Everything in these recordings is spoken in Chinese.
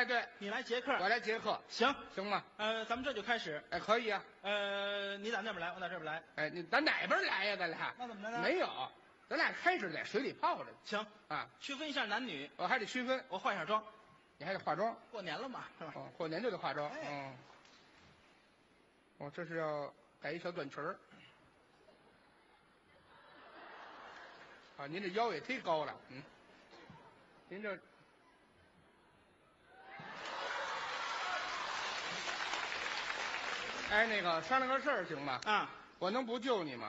对， 你来接客， 我来接客， 行行吗？ 咱们这就开始。 哎，可以啊。 你打那边来，我打这边来。 哎，咱哪边来呀？咱俩那怎么着呢？ 没有，咱俩开始在水里泡着。 行啊， 区分一下男女， 我还得区分， 我化一下妆。 你还得化妆。 过年了嘛，是吧？ 哦，过年就得化妆。 哎嗯。我这是要改一小短裙儿。啊，您这腰也忒高了，嗯。您这。哎，那个商量个事儿行吗？ 啊， 我能不救你吗？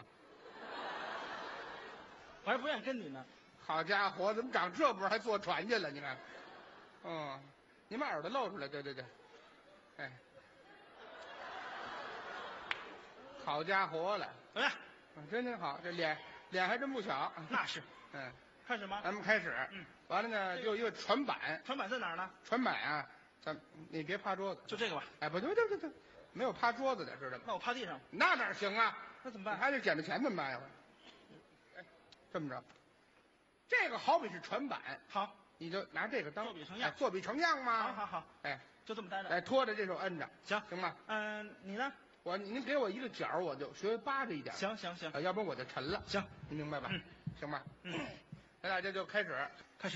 我还不愿意跟你呢。 好家伙，怎么长这波还坐船去了？你看，嗯，你把耳朵露出来，对对对，哎，好家伙了， 怎么样？ 真好，这脸还真不小。 那是。 嗯， 开始吗？ 咱们开始。完了呢，就一个船板。 船板在哪儿呢？ 船板啊，你别趴桌子。 就这个吧。 哎，不对，没有趴桌子的，知道吗？ 那我趴地上。 那哪行啊？ 那怎么办？ 还得捡着钱怎么办呀？哎，这么着，这个好比是船板， 好， 你就拿这个当作比成样， 作比成样嘛。 好， 哎， 就这么待着。 哎，拖着这手摁着，行吗？ 你呢？ 您给我一个角，我就学扒着一点。 行， 要不然我就沉了。 行， 您明白吧？行吧？咱俩这就开始。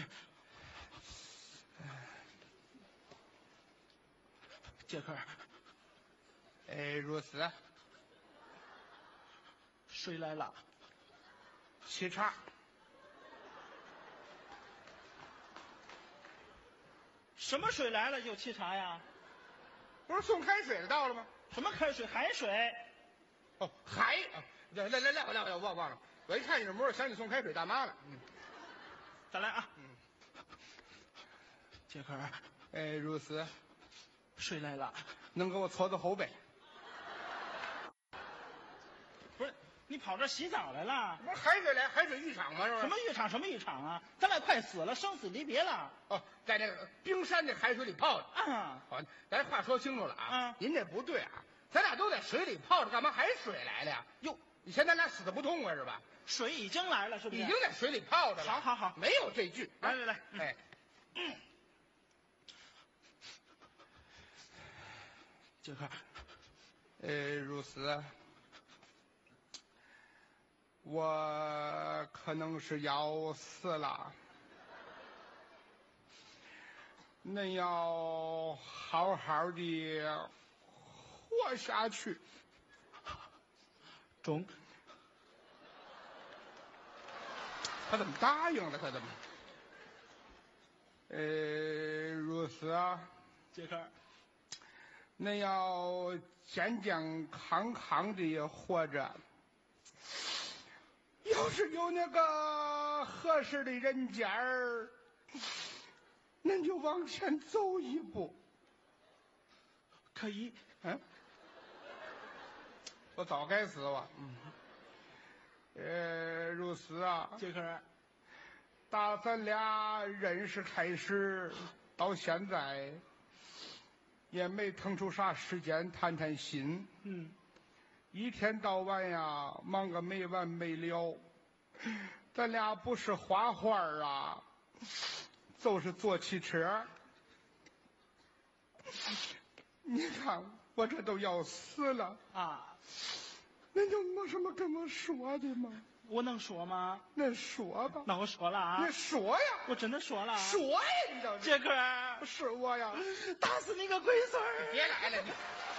接客。 哎，如此。 水来了。 沏茶。 什么水来了就沏茶呀？ 不是送开水的到了吗？ 什么开水？海水。 哦，海。来，我忘了。我一看你这模样，想起送开水大妈了。 再来啊。接客。 哎，如此。 水来了。 能给我搓搓后背？ 不是，你跑这洗澡来了？ 不是海水来，海水浴场吗？是不是？ 什么浴场啊？咱俩快死了，生死离别了。 哦，在这个冰山这海水里泡着。 啊， 好，咱话说清楚了啊。您这不对啊，咱俩都在水里泡着，干嘛海水来了呀？哟，你嫌咱俩死的不痛快是吧？ 水已经来了，是不是？ 已经在水里泡着了。 好， 没有这句。 来， 哎。 接客。 如此。我可能是要死了，恁要好好的活下去。 中。 他怎么答应了？他怎么？如此啊。 接客。 恁要健健康康的活着。要是有那个合适的人家儿，恁就往前走一步。 可以。 我早该死我。如此啊。 接客。 打咱俩认识开始到现在，也没腾出啥时间谈谈心。一天到晚呀，忙个没完没了。咱俩不是画画啊，就是坐汽车。你看我这都要死了啊！ 那有没什么跟我说的吗？ 我能说吗？ 那说吧。 那我说了啊。 那说呀！ 我真的说了。 说呀！你知道杰克， 是我呀！ 打死你个龟孙儿！ 别来了你。